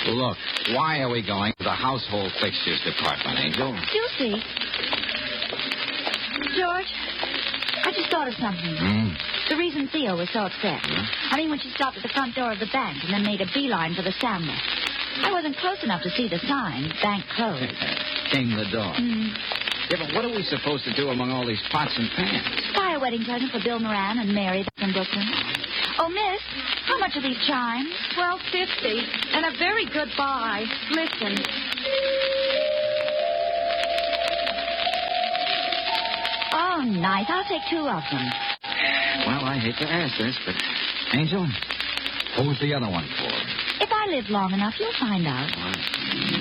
Look, why are we going to the household fixtures department, Angel? You see. George, I just thought of something. The reason Theo was so upset. I mean, when she stopped at the front door of the bank and then made a beeline for the Sandler. I wasn't close enough to see the sign, bank closed. Came the door. Yeah, but what are we supposed to do among all these pots and pans? Buy a wedding present for Bill Moran and Mary back in Brooklyn. Oh, miss, how much are these chimes? $12.50, and a very good buy. Listen. Oh, nice. I'll take 2 of them. Well, I hate to ask this, but, Angel, who's the other one for? If I live long enough, you'll find out.